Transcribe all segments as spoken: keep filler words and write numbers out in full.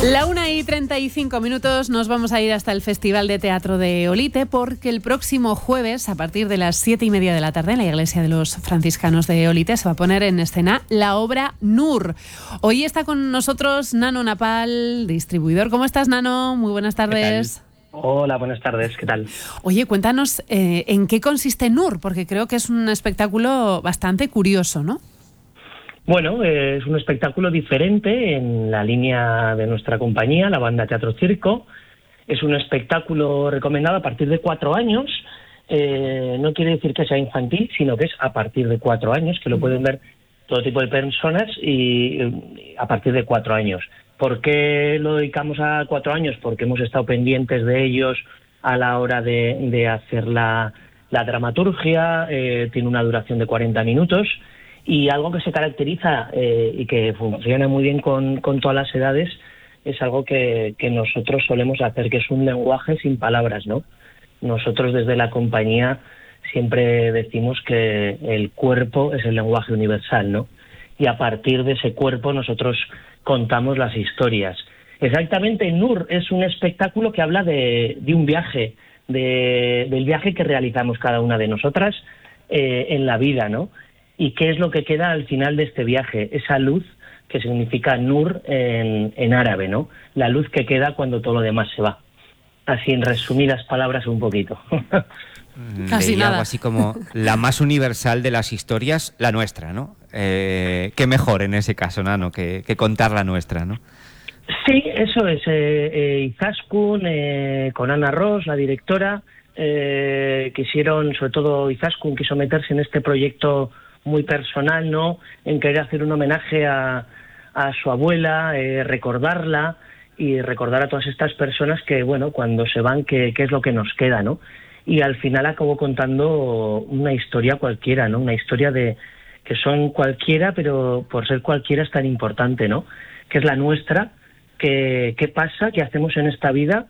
La una y treinta y cinco minutos nos vamos a ir hasta el Festival de Teatro de Olite, porque el próximo jueves, a partir de las siete y media de la tarde, en la iglesia de los franciscanos de Olite, se va a poner en escena la obra Nur. Hoy está con nosotros Nano Napal, distribuidor. ¿Cómo estás, Nano? Muy buenas tardes. Hola, buenas tardes, ¿qué tal? Oye, cuéntanos eh, en qué consiste Nur, porque creo que es un espectáculo bastante curioso, ¿no? Bueno, eh, es un espectáculo diferente en la línea de nuestra compañía, la banda Teatro Circo. Es un espectáculo recomendado a partir de cuatro años. Eh, no quiere decir que sea infantil, sino que es a partir de cuatro años, que lo pueden ver todo tipo de personas y, y a partir de cuatro años. ¿Por qué lo dedicamos a cuatro años? Porque hemos estado pendientes de ellos a la hora de, de hacer la, la dramaturgia. Eh, tiene una duración de cuarenta minutos. Y algo que se caracteriza eh, y que funciona muy bien con, con todas las edades es algo que, que nosotros solemos hacer, que es un lenguaje sin palabras, ¿no? Nosotros desde la compañía siempre decimos que el cuerpo es el lenguaje universal, ¿no? Y a partir de ese cuerpo nosotros contamos las historias. Exactamente, Nur es un espectáculo que habla de, de un viaje, de, del viaje que realizamos cada una de nosotras eh, en la vida, ¿no? ¿Y qué es lo que queda al final de este viaje? Esa luz que significa Nur en, en árabe, ¿no? La luz que queda cuando todo lo demás se va. Así en resumidas palabras un poquito. Casi Leía nada. algo así como la más universal de las historias, la nuestra, ¿no? Eh, qué mejor en ese caso, Nano, que, que contar la nuestra, ¿no? Sí, eso es. Eh, eh, Izaskun, eh, con Ana Ross, la directora, eh, quisieron, sobre todo Izaskun, quiso meterse en este proyecto muy personal, ¿no? En querer hacer un homenaje a, a su abuela, eh, recordarla y recordar a todas estas personas que, bueno, cuando se van, qué es lo que nos queda, ¿no? Y al final acabó contando una historia cualquiera, ¿no? Una historia de que son cualquiera, pero por ser cualquiera es tan importante, ¿no? Que es la nuestra, que, qué pasa, qué hacemos en esta vida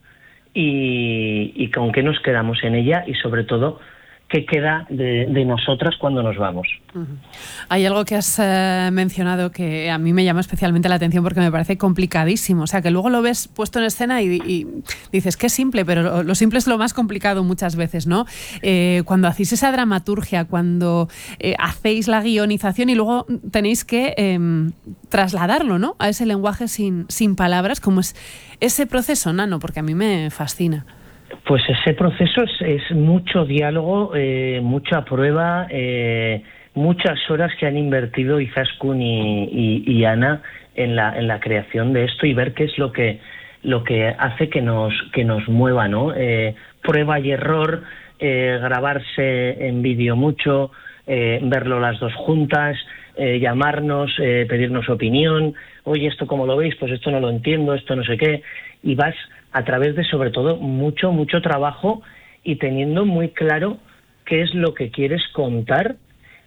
y, y con qué nos quedamos en ella y sobre todo qué queda de, de nosotras cuando nos vamos. Uh-huh. Hay algo que has eh, mencionado que a mí me llama especialmente la atención porque me parece complicadísimo. O sea, que luego lo ves puesto en escena y, y dices, qué simple, pero lo, lo simple es lo más complicado muchas veces, ¿no? Eh, cuando hacéis esa dramaturgia, cuando eh, hacéis la guionización y luego tenéis que eh, trasladarlo, ¿no? A ese lenguaje sin, sin palabras, ¿cómo es ese proceso, Nano? Porque a mí me fascina. Pues ese proceso es, es mucho diálogo, eh, mucha prueba, eh, muchas horas que han invertido Izaskun y, y, y Ana en la, en la creación de esto y ver qué es lo que, lo que hace que nos, que nos mueva, ¿no? Eh, prueba y error, eh, grabarse en vídeo mucho, eh, verlo las dos juntas, eh, llamarnos, eh, pedirnos opinión. Oye, ¿esto cómo lo veis? Pues esto no lo entiendo, esto no sé qué. Y vas a través de, sobre todo, mucho, mucho trabajo y teniendo muy claro qué es lo que quieres contar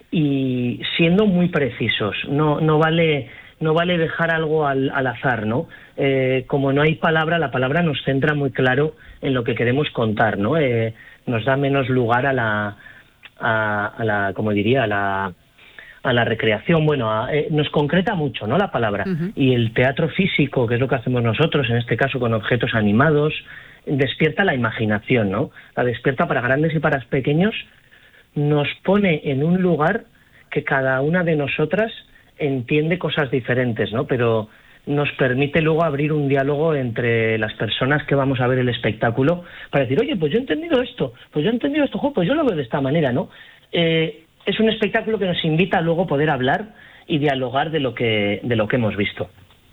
y siendo muy precisos. No, no vale, no vale dejar algo al, al azar, ¿no? Eh, como no hay palabra, la palabra nos centra muy claro en lo que queremos contar, ¿no? Eh, nos da menos lugar a la, a, a la, como diría, a la... a la recreación, bueno, a, eh, nos concreta mucho, ¿no?, la palabra. Uh-huh. Y el teatro físico, que es lo que hacemos nosotros, en este caso con objetos animados, despierta la imaginación, ¿no? La despierta para grandes y para pequeños, nos pone en un lugar que cada una de nosotras entiende cosas diferentes, ¿no? Pero nos permite luego abrir un diálogo entre las personas que vamos a ver el espectáculo para decir, oye, pues yo he entendido esto, pues yo he entendido esto, jo, pues yo lo veo de esta manera, ¿no? Eh, Es un espectáculo que nos invita a luego poder hablar y dialogar de lo que, de lo que hemos visto.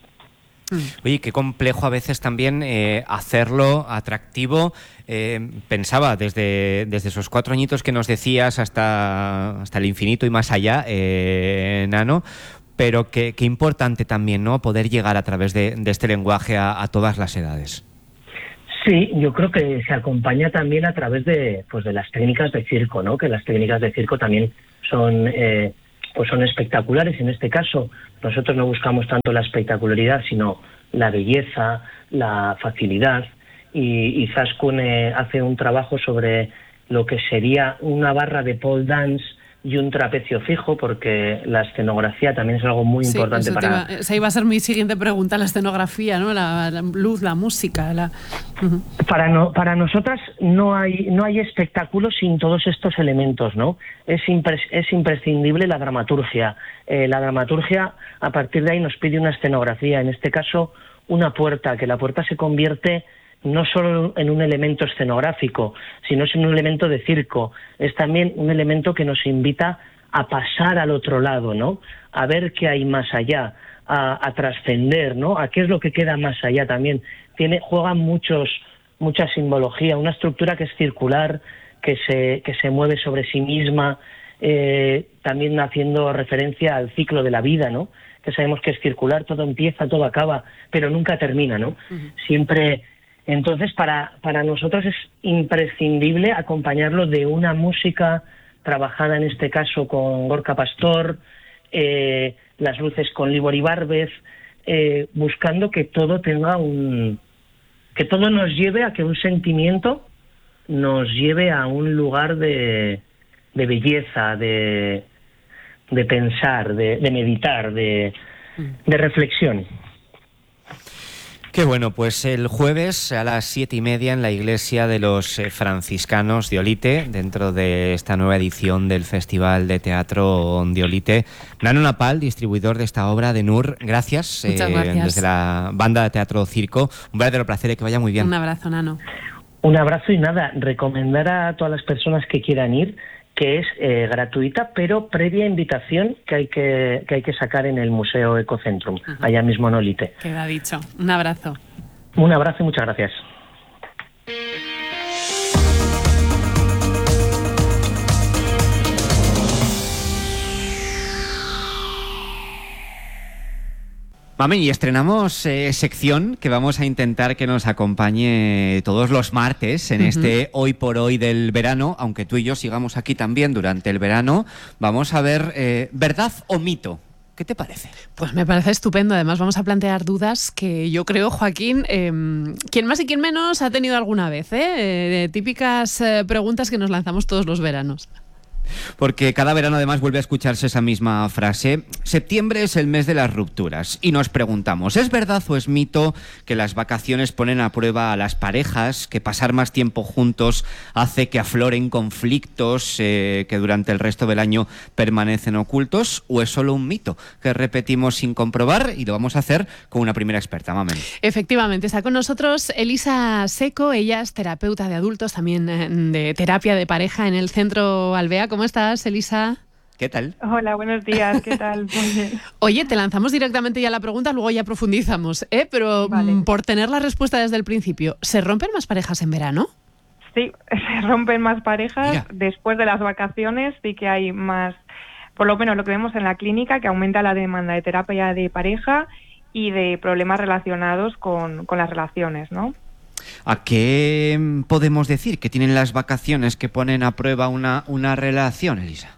Oye, qué complejo a veces también eh, hacerlo atractivo. Eh, pensaba desde, desde esos cuatro añitos que nos decías hasta, hasta el infinito y más allá, eh, Nano, pero qué, qué importante también, ¿no?, poder llegar a través de, de este lenguaje a, a todas las edades. Sí, yo creo que se acompaña también a través de, pues, de las técnicas de circo, ¿no? Que las técnicas de circo también son, eh, pues son espectaculares. En este caso, nosotros no buscamos tanto la espectacularidad, sino la belleza, la facilidad. Y Izaskun eh, hace un trabajo sobre lo que sería una barra de pole dance y un trapecio fijo, porque la escenografía también es algo muy sí, importante para... Iba, esa iba a ser mi siguiente pregunta, la escenografía, ¿no? La, la luz, la música. La... Uh-huh. Para no, para nosotras no hay no hay espectáculo sin todos estos elementos, ¿no? Es impre, es imprescindible la dramaturgia. Eh, la dramaturgia, a partir de ahí, nos pide una escenografía, en este caso una puerta, que la puerta se convierte no solo en un elemento escenográfico, sino es un elemento de circo. Es también un elemento que nos invita a pasar al otro lado, ¿no? A ver qué hay más allá, a, a trascender, ¿no? A qué es lo que queda más allá también. Tiene, juega muchos, mucha simbología, una estructura que es circular, que se, que se mueve sobre sí misma, eh, también haciendo referencia al ciclo de la vida, ¿no? Que sabemos que es circular, todo empieza, todo acaba, pero nunca termina, ¿no? Uh-huh. Siempre... Entonces, para, para nosotros es imprescindible acompañarlo de una música trabajada, en este caso, con Gorka Pastor, eh, las luces con Libor Ibárbez, eh, buscando que todo tenga un... que todo nos lleve a que un sentimiento nos lleve a un lugar de, de belleza, de, de pensar, de, de meditar, de, de reflexión. Qué bueno, pues el jueves a las siete y media en la iglesia de los franciscanos de Olite, dentro de esta nueva edición del Festival de Teatro de Olite. Nano Napal, distribuidor de esta obra de Nur, gracias. Muchas gracias. Eh, desde la banda de Teatro Circo. Un verdadero placer y que vaya muy bien. Un abrazo, Nano. Un abrazo y nada, recomendar a todas las personas que quieran ir, que es eh, gratuita, pero previa invitación que hay que, que hay que sacar en el Museo Ecocentrum, uh-huh. allá mismo en Olite. Queda dicho. Un abrazo. Un abrazo y muchas gracias. Mami, y estrenamos eh, sección que vamos a intentar que nos acompañe todos los martes en uh-huh. este Hoy por Hoy del verano, aunque tú y yo sigamos aquí también durante el verano. Vamos a ver eh, ¿verdad o mito? ¿Qué te parece? Pues me parece estupendo. Además vamos a plantear dudas que yo creo, Joaquín, eh, quien más y quien menos ha tenido alguna vez, ¿eh? Eh, típicas eh, preguntas que nos lanzamos todos los veranos. Porque cada verano además vuelve a escucharse esa misma frase. Septiembre es el mes de las rupturas y nos preguntamos, ¿es verdad o es mito que las vacaciones ponen a prueba a las parejas, que pasar más tiempo juntos hace que afloren conflictos eh, que durante el resto del año permanecen ocultos? ¿O es solo un mito que repetimos sin comprobar? Y lo vamos a hacer con una primera experta, Mamen. Efectivamente, está con nosotros Elisa Seco. Ella es terapeuta de adultos, también de terapia de pareja en el Centro Alvea. ¿Cómo estás, Elisa? ¿Qué tal? Hola, buenos días, ¿qué tal? Muy bien. Oye, te lanzamos directamente ya la pregunta, luego ya profundizamos, ¿eh? Pero vale. Por tener la respuesta desde el principio, ¿se rompen más parejas en verano? Sí, se rompen más parejas. Mira. Después de las vacaciones sí que hay más, por lo menos lo que vemos en la clínica, que aumenta la demanda de terapia de pareja y de problemas relacionados con, con las relaciones, ¿no? ¿A qué podemos decir que tienen las vacaciones que ponen a prueba una, una relación, Elisa?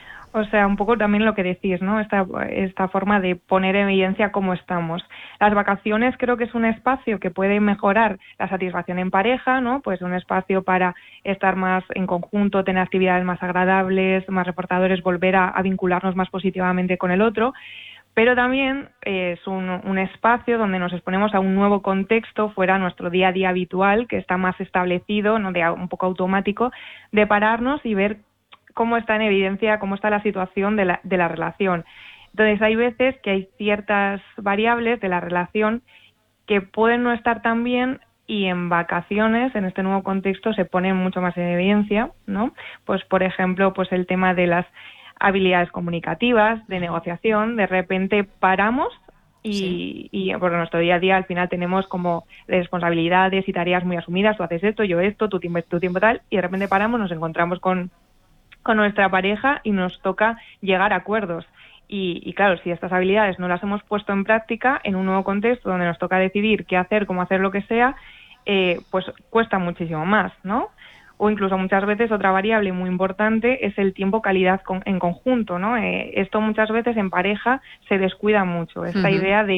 O sea, un poco también lo que decís, ¿no? Esta, esta forma de poner en evidencia cómo estamos. Las vacaciones creo que es un espacio que puede mejorar la satisfacción en pareja, ¿no? Pues un espacio para estar más en conjunto, tener actividades más agradables, más reportadores, volver a, a vincularnos más positivamente con el otro. Pero también eh, es un, un espacio donde nos exponemos a un nuevo contexto fuera de nuestro día a día habitual, que está más establecido, ¿no? De, un poco automático, de pararnos y ver cómo está en evidencia, cómo está la situación de la, de la relación. Entonces hay veces que hay ciertas variables de la relación que pueden no estar tan bien y en vacaciones, en este nuevo contexto, se ponen mucho más en evidencia, ¿no? Pues por ejemplo, pues el tema de las habilidades comunicativas, de negociación, de repente paramos y, sí. y por nuestro día a día al final tenemos como responsabilidades y tareas muy asumidas, tú haces esto, yo esto, tu tiempo, tu tiempo tal, y de repente paramos, nos encontramos con, con nuestra pareja y nos toca llegar a acuerdos. Y, y claro, si estas habilidades no las hemos puesto en práctica en un nuevo contexto donde nos toca decidir qué hacer, cómo hacer lo que sea, eh, pues cuesta muchísimo más, ¿no? O incluso muchas veces otra variable muy importante es el tiempo calidad con, en conjunto, ¿no? Eh, esto muchas veces en pareja se descuida mucho, esta uh-huh. idea de